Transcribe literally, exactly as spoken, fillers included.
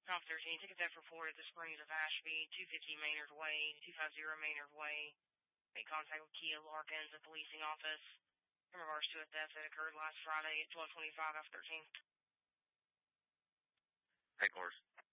Off thirteen, ticket theft report at the Springs of Ashby, two fifty Maynard Way, two fifty Maynard Way. Make contact with Kia Larkins at the leasing office in regards to a theft that occurred last Friday at twelve twenty-five off thirteen. Hey, Course.